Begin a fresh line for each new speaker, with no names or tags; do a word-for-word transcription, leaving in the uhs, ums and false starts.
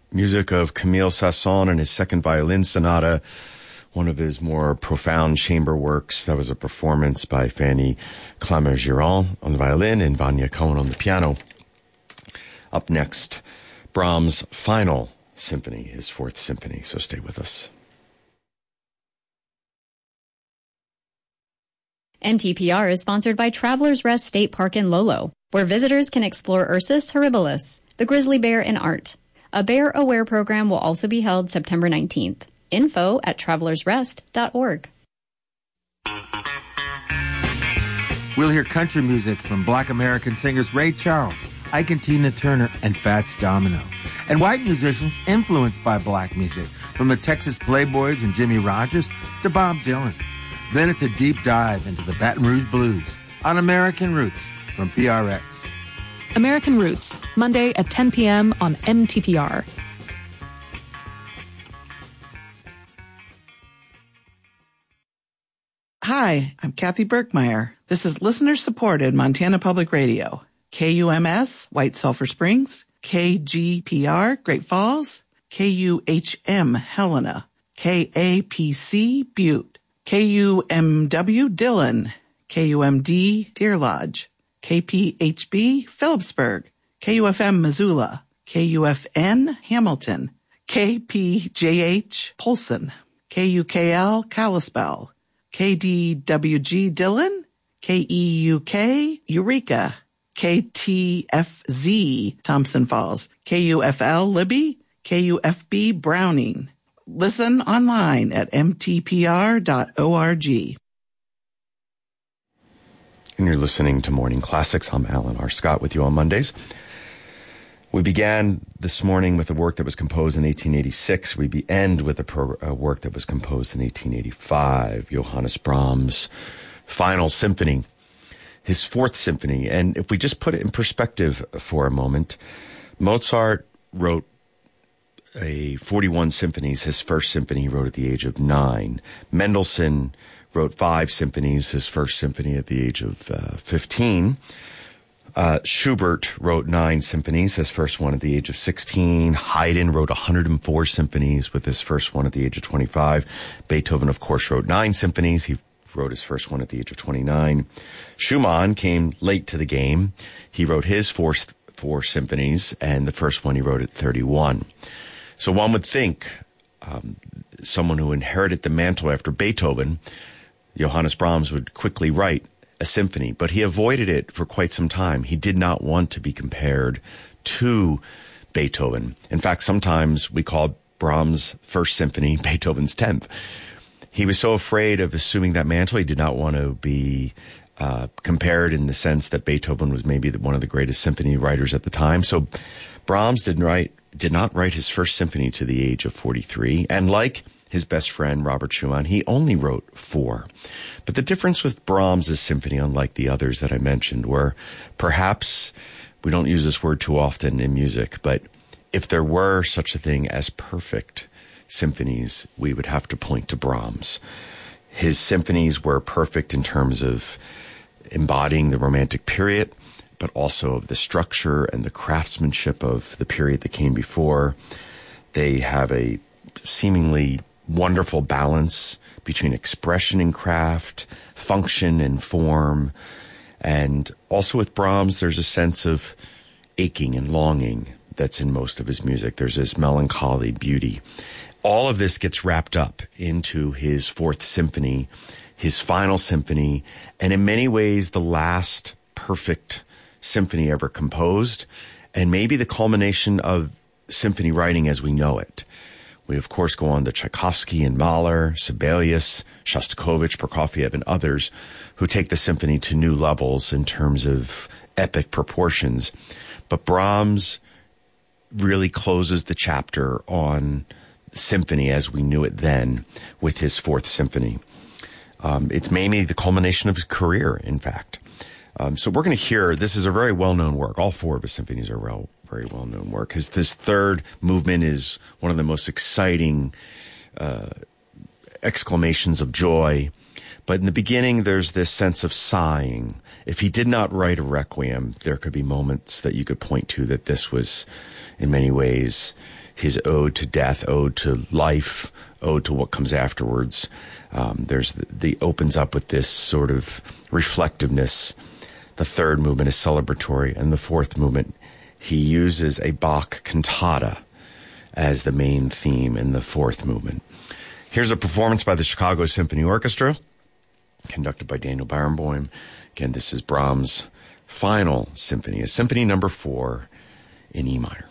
music of Camille Sasson and his second violin sonata, one of his more profound chamber works. That was a performance by Fanny Clamart-Girard on the violin and Vanya Cohen on the piano. Up next, Brahms' final symphony, his fourth symphony. So stay with us.
M T P R is sponsored by Travelers Rest State Park in Lolo, where visitors can explore Ursus horribilis, the grizzly bear in art. A Bear Aware program will also be held September nineteenth. Info at travelers rest dot org.
We'll hear country music from Black American singers Ray Charles, Ike and Tina Turner, and Fats Domino. And white musicians influenced by black music, from the Texas Playboys and Jimmy Rogers to Bob Dylan. Then it's a deep dive into the Baton Rouge Blues on American Roots from P R X.
American Roots, Monday at ten p.m. on M T P R.
Hi, I'm Kathy Berkmeyer. This is listener-supported Montana Public Radio. K U M S, White Sulphur Springs, K G P R, Great Falls, K U H M, Helena, K A P C, Butte, K U M W, Dillon, K U M D, Deer Lodge, K P H B, Phillipsburg, K U F M, Missoula, K U F N, Hamilton, K P J H, Polson, K U K L, Kalispell, K D W G, Dillon, K E U K, Eureka, K T F Z, Thompson Falls, K U F L, Libby, K U F B, Browning. Listen online at m t p r dot org.
And you're listening to Morning Classics. I'm Alan R. Scott with you on Mondays. We began this morning with a work that was composed in eighteen eighty-six. We be end with a, pro- a work that was composed in eighteen eighty-five, Johannes Brahms' Final Symphony, his fourth symphony. And if we just put it in perspective for a moment, Mozart wrote a forty-one symphonies. His first symphony he wrote at the age of nine. Mendelssohn wrote five symphonies, his first symphony at the age of uh, fifteen. Uh, Schubert wrote nine symphonies, his first one at the age of sixteen. Haydn wrote one hundred four symphonies with his first one at the age of twenty-five. Beethoven, of course, wrote nine symphonies. He wrote his first one at the age of twenty-nine. Schumann came late to the game. He wrote his four, four symphonies, and the first one he wrote at thirty-one. So one would think um, someone who inherited the mantle after Beethoven, Johannes Brahms, would quickly write a symphony, but he avoided it for quite some time. He did not want to be compared to Beethoven. In fact, sometimes we call Brahms' first symphony Beethoven's tenth. He was so afraid of assuming that mantle, he did not want to be uh, compared in the sense that Beethoven was maybe the, one of the greatest symphony writers at the time. So Brahms didn't write, did not write his first symphony to the age of forty-three. And like his best friend, Robert Schumann, he only wrote four. But the difference with Brahms' symphony, unlike the others that I mentioned, were perhaps, we don't use this word too often in music, but if there were such a thing as perfect symphonies, we would have to point to Brahms. His symphonies were perfect in terms of embodying the Romantic period, but also of the structure and the craftsmanship of the period that came before. They have a seemingly wonderful balance between expression and craft, function and form. And also with Brahms, there's a sense of aching and longing that's in most of his music. There's this melancholy beauty. All of this gets wrapped up into his fourth symphony, his final symphony, and in many ways the last perfect symphony ever composed, and maybe the culmination of symphony writing as we know it. We, of course, go on to Tchaikovsky and Mahler, Sibelius, Shostakovich, Prokofiev, and others who take the symphony to new levels in terms of epic proportions. But Brahms really closes the chapter on symphony as we knew it then with his fourth symphony. Um, it's mainly the culmination of his career, in fact. Um, so we're going to hear, this is a very well-known work. All four of his symphonies are well, very well-known work. His, this third movement is one of the most exciting uh, exclamations of joy. But in the beginning, there's this sense of sighing. If he did not write a requiem, there could be moments that you could point to that this was, in many ways, his ode to death, ode to life, ode to what comes afterwards. Um, there's the, the opens up with this sort of reflectiveness. The third movement is celebratory, and the fourth movement, he uses a Bach cantata as the main theme in the fourth movement. Here's a performance by the Chicago Symphony Orchestra, conducted by Daniel Barenboim. Again, this is Brahms' final symphony, a symphony number four in E minor.